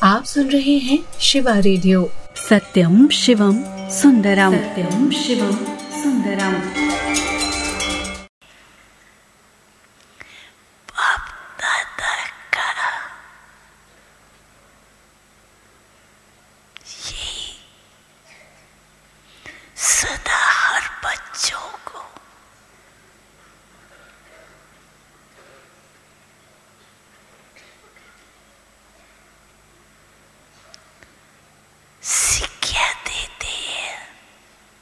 आप सुन रहे हैं शिवा रेडियो। सत्यम शिवम सुंदरम। सत्यम शिवम सुंदरम।